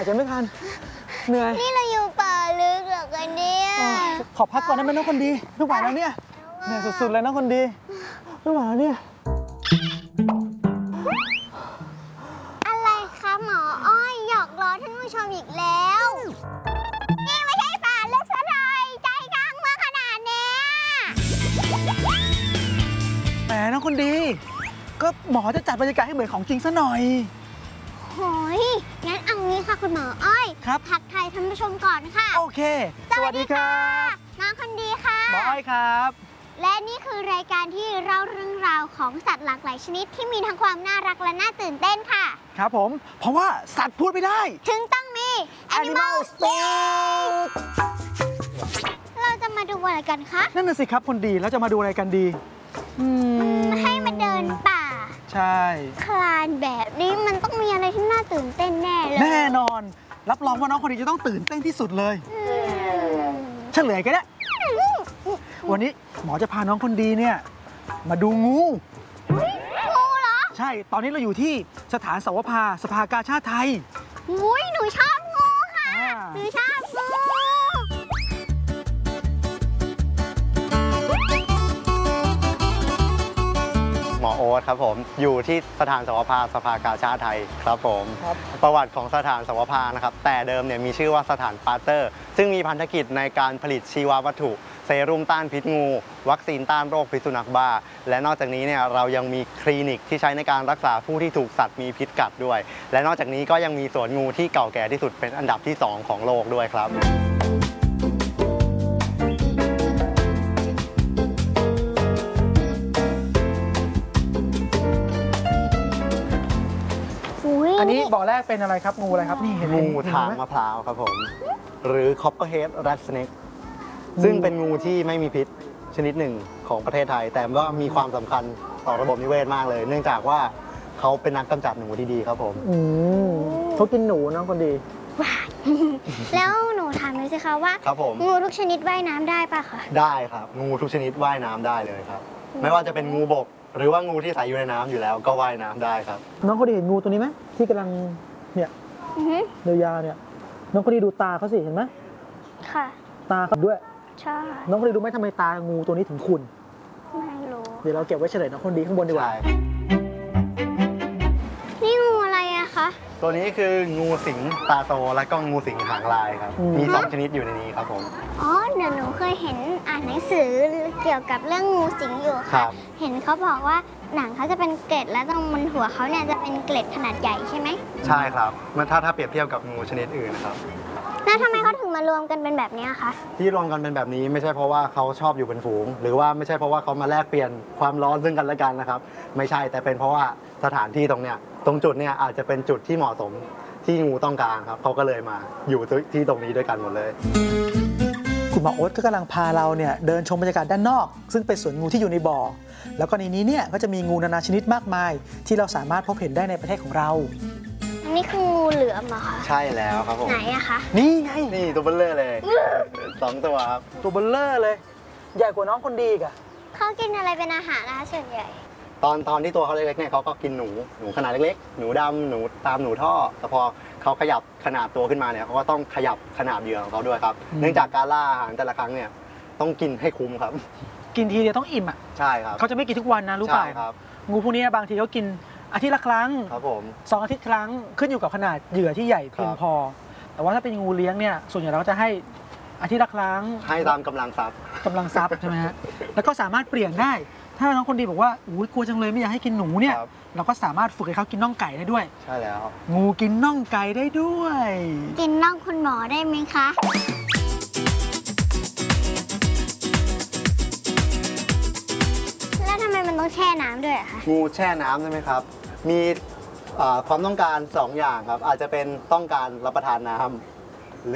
ใจไม่ทันเหนื่อยนี่เราอยู่ป่าลึกเหรอกันเนี่ยขอพักก่อนได้ไหมน้องคนดีไม่ไหวแล้วเนี่ยเหนื่อยสุดๆเลยน้องคนดีไม่ไหวแล้วเนี่ยอะไรคะหมออ้อยหยอกล้อท่านผู้ชมอีกแล้วนี่ไม่ใช่ป่าลึกซะหน่อยใจกลางเมืองขนาดเนี้ยแหมน้องคนดีก็หมอจะจัดบรรยากาศให้เหมือนของจริงซะหน่อยโหยงั้นเอางี้ค่ะคุณหมออ้อยครับทักทายท่านผู้ชมก่อนค่ะโอเคสวัสดีครับน้องคนดีค่ะหมออ้อยครับและนี่คือรายการที่เล่าเรื่องราวของสัตว์หลากหลายชนิดที่มีทั้งความน่ารักและน่าตื่นเต้นค่ะครับผมเพราะว่าสัตว์พูดไม่ได้ถึงต้องมี Animal Speak เราจะมาดูอะไรกันคะนั่นน่ะสิครับคนดีแล้วจะมาดูอะไรกันดีให้มาเดินป่าใช่คลานแบบนี้มันต้องมีอะไรที่น่าตื่นเต้นแน่เลยแน่นอนรับรองว่าน้องคนดีจะต้องตื่นเต้นที่สุดเลยเฉลยกันเนี่ยวันนี้หมอจะพาน้องคนดีเนี่ยมาดูงูเหรอใช่ตอนนี้เราอยู่ที่สถานสวภาสภากาชาดไทยหนูชอบงูค่ะหนูชอบงูหมอโอ๊ตครับผมอยู่ที่สถานสวภาสภากาชาดไทยครับผมประวัติของสถานสวภานะครับแต่เดิมเนี่ยมีชื่อว่าสถานปาเตอร์ซึ่งมีพันธกิจในการผลิตชีววัตถุเซรุ่มต้านพิษงูวัคซีนต้านโรคพิษสุนัขบ้าและนอกจากนี้เนี่ยเรายังมีคลินิกที่ใช้ในการรักษาผู้ที่ถูกสัตว์มีพิษกัดด้วยและนอกจากนี้ก็ยังมีสวนงูที่เก่าแก่ที่สุดเป็นอันดับที่2ของโลกด้วยครับอันนี้บ่อแรกเป็นอะไรครับงูอะไรครับนี่เห็นงูทางมะพร้าวครับผมหรือ Copperhead Rat Snake ซึ่งเป็นงูที่ไม่มีพิษชนิดหนึ่งของประเทศไทยแต่ก็มีความสำคัญต่อระบบนิเวศมากเลยเนื่องจากว่าเขาเป็นนักกำจัดหนูที่ดีครับผมเขากินหนูน้องคนดีแล้วหนูถามเลยสิคะว่างูทุกชนิดว่ายน้ำได้ปะคะได้ครับงูทุกชนิดว่ายน้ำได้เลยครับไม่ว่าจะเป็นงูบกหรือว่างูที่ใส่อยู่ในน้ำอยู่แล้วก็ว่ายน้ำได้ครับน้องคนดีเห็นงูตัวนี้ไหมที่กำลังเนี่ยยาวๆเนี่ยน้องคนดีดูตาเขาสิเห็นไหมค่ะตาเขาด้วยใช่น้องคนดีดูไหมทำไมตางูตัวนี้ถึงขุ่นไม่รู้เดี๋ยวเราเก็บไว้เฉลยน้องคนดีข้างบนดีกว่านี่งูอะไรอะคะตัวนี้คืองูสิงตาโตและก็งูสิงหางลายครับมี2ชนิดอยู่ในนี้ครับผมอ๋อเดี๋ยวหนูเคยเห็นอ่านหนังสือเกี่ยวกับเรื่องงูสิงอยู่ค่ะเห็นเขาบอกว่าหนังเขาจะเป็นเกล็ดและตรงบนหัวเขาเนี่ยจะเป็นเกล็ดขนาดใหญ่ใช่ไหมใช่ครับมันถ้าเปรียบเทียบกับงูชนิดอื่นนะครับแล้วทำไมเขาถึงมารวมกันเป็นแบบนี้คะที่รวมกันเป็นแบบนี้ไม่ใช่เพราะว่าเขาชอบอยู่เป็นฝูงหรือว่าไม่ใช่เพราะว่าเขามาแลกเปลี่ยนความร้อนซึ่งกันและกันนะครับไม่ใช่แต่เป็นเพราะว่าสถานที่ตรงจุดเนี่ยอาจจะเป็นจุดที่เหมาะสมที่งูต้องการครับเขาก็เลยมาอยู่ที่ตรงนี้ด้วยกันหมดเลยคุณหมอโอ๊ตก็กำลังพาเราเนี่ยเดินชมบรรยากาศด้านนอกซึ่งเป็นสวนงูที่อยู่ในบ่อแล้วก็ในนี้เนี่ยก็จะมีงูนานาชนิดมากมายที่เราสามารถพบเห็นได้ในประเทศของเราอันนี้คืองูเหลือมเหรอคะใช่แล้วครับผมไหนอะคะนี่ไงนี่ตัวเบลเลอร์เลย2ตัวครับตัวเบลเลอร์เลยใหญ่กว่าน้องคนดีอ่ะเขากินอะไรเป็นอาหารนะคะส่วนใหญ่ตอนที่ตัวเขาเล็กๆเนี่ยเขาก็กินหนูขนาดเล็กๆหนูดำหนูตามหนูท่อแต่พอเขาขยับขนาดตัวขึ้นมาเนี่ยเขาก็ต้องขยับขนาดเหยื่อของเขาด้วยครับเนื่องจากการล่าอาหารแต่ละครั้งเนี่ยต้องกินให้คุ้มครับกินทีเดียวต้องอิ่มอ่ะใช่ครับเขาจะไม่กินทุกวันนะรู้เปล่างูพวกนี้บางทีเขากินอาทิตย์ละครั้งครับผม 2 อาทิตย์ครั้งขึ้นอยู่กับขนาดเหยื่อที่ใหญ่เพียงพอแต่ว่าถ้าเป็นงูเลี้ยงเนี่ยส่วนใหญ่เราจะให้อาทิตย์ละครั้งให้ตามกำลังทรัพย์ใช่ไหมฮะแล้วก็สามารถเปลี่ยนได้ถ้าน้องคนดีบอกว่าอุ้ยกลัวจังเลยไม่อยากให้กินหนูเนี่ยเราก็สามารถฝึกให้เขากินน่องไก่ได้ด้วยใช่แล้วงูกินน่องไก่ได้ด้วยกินน่องคุณหมอได้ไหมคะแล้วทำไมมันต้องแช่น้ำด้วยคะงูแช่น้ำใช่ไหมครับมีความต้องการ2 อย่างครับอาจจะเป็นต้องการรับประทานน้ำ